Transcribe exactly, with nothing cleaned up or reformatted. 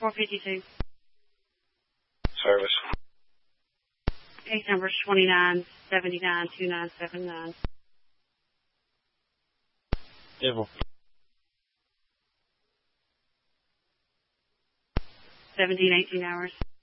four fifty-two. Service. Case number twenty-nine seventy-nine two nine seven nine. Evil. seventeen eighteen hours.